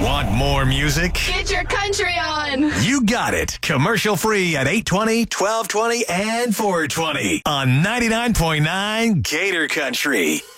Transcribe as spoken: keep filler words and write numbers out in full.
Want more music? Get your country on. You got it. Commercial free at eight twenty, twelve twenty, and four twenty on ninety-nine point nine Gator Country.